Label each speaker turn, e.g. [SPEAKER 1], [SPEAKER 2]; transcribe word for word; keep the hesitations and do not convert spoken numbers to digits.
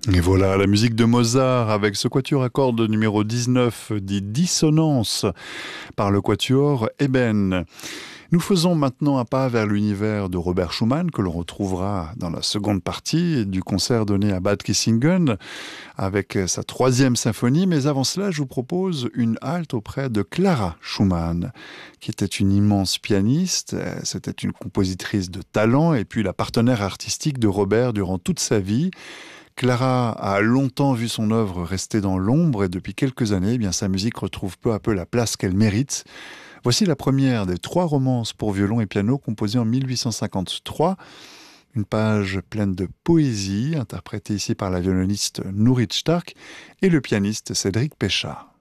[SPEAKER 1] Et voilà, la musique de Mozart avec ce quatuor à cordes numéro dix-neuf dit Dissonance par le quatuor Eben. Nous faisons maintenant un pas vers l'univers de Robert Schumann que l'on retrouvera dans la seconde partie du concert donné à Bad Kissingen avec sa troisième symphonie. Mais avant cela, je vous propose une halte auprès de Clara Schumann, qui était une immense pianiste. C'était une compositrice de talent et puis la partenaire artistique de Robert durant toute sa vie. Clara a longtemps vu son œuvre rester dans l'ombre et depuis quelques années, eh bien, sa musique retrouve peu à peu la place qu'elle mérite. Voici la première des trois romances pour violon et piano composées en mille huit cent cinquante-trois. Une page pleine de poésie, interprétée ici par la violoniste Nourit Stark et le pianiste Cédric Péchat.